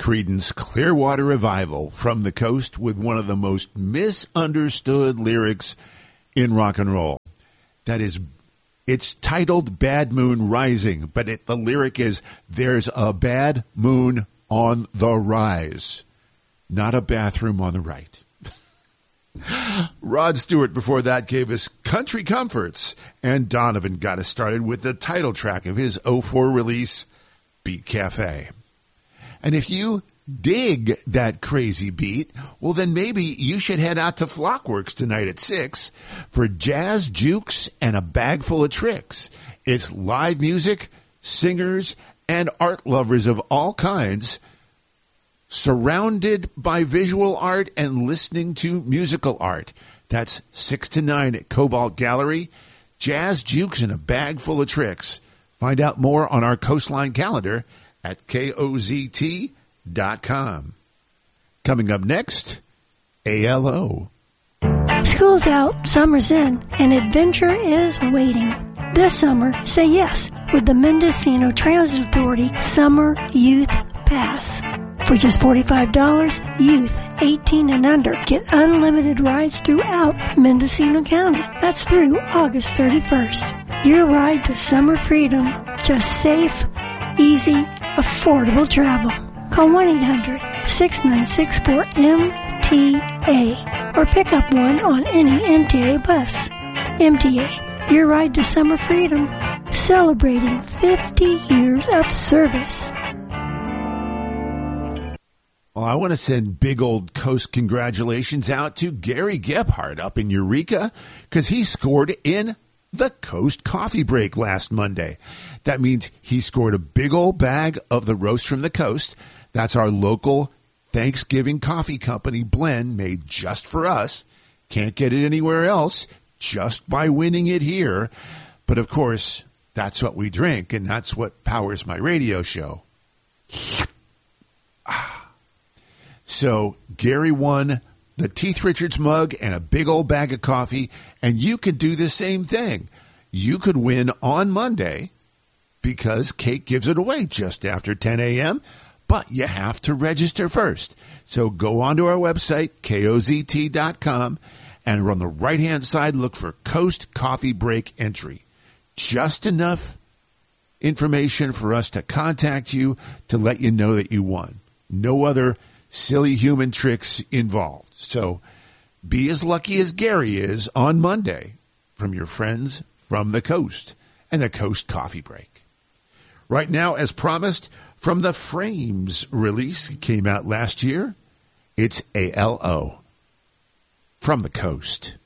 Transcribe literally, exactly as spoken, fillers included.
Creedence Clearwater Revival from the Coast with one of the most misunderstood lyrics in rock and roll. That is, it's titled Bad Moon Rising, but it, the lyric is, there's a bad moon on the rise, not a bathroom on the right. Rod Stewart before that gave us Country Comforts, and Donovan got us started with the title track of his oh four release, Beat Cafe. And if you dig that crazy beat, well then maybe you should head out to Flockworks tonight at six for Jazz Jukes and a Bag Full of Tricks. It's live music, singers, and art lovers of all kinds, surrounded by visual art and listening to musical art. That's six to nine at Cobalt Gallery. Jazz Jukes and a Bag Full of Tricks. Find out more on our Coastline calendar at K O Z T dot com. Coming up next, A L O. School's out, summer's in, and adventure is waiting. This summer, say yes with the Mendocino Transit Authority Summer Youth Pass. For just forty-five dollars, youth eighteen and under get unlimited rides throughout Mendocino County. That's through August thirty-first. Your ride to summer freedom, just safe, easy, affordable travel. Call one eight hundred, six nine six, four M T A or pick up one on any M T A bus. M T A, your ride to summer freedom, celebrating fifty years of service. Well, I want to send big old Coast congratulations out to Gary Gebhardt up in Eureka because he scored in the Coast Coffee Break last Monday. That means he scored a big old bag of the Roast from the Coast. That's our local Thanksgiving coffee company blend made just for us. Can't get it anywhere else just by winning it here. But, of course, that's what we drink, and that's what powers my radio show. So Gary won the Teeth Richards mug and a big old bag of coffee, and you could do the same thing. You could win on Monday because Kate gives it away just after ten a.m., but you have to register first. So go onto our website, K O Z T dot com, and on the right-hand side, look for Coast Coffee Break entry. Just enough information for us to contact you to let you know that you won. No other silly human tricks involved. So be as lucky as Gary is on Monday from your friends from the Coast and the Coast Coffee Break. Right now, as promised, from the Frames release came out last year, it's A L O from the Coast.